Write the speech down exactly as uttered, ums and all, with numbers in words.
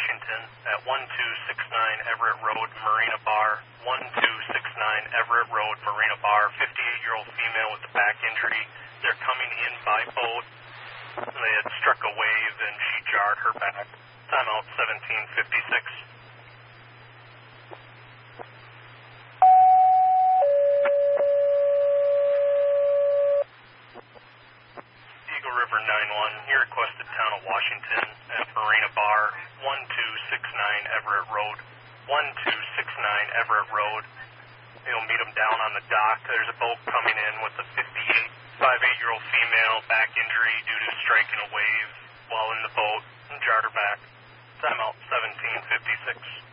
Washington at one two six nine Everett Road, Marina Bar. one two six nine Everett Road, Marina Bar. fifty-eight-year-old female with a back injury. They're coming in by boat. They had struck a wave and she jarred her back. Timeout seventeen fifty-six. Eagle River nine one, you requested Town of Washington at Marina Bar, one two six nine Everett Road. one two six nine Everett Road. You'll meet them down on the dock. There's a boat coming in with a fifty-eight, five-eight-year-old female, back injury due to striking a wave while in the boat and jarred her back. Timeout seventeen fifty-six.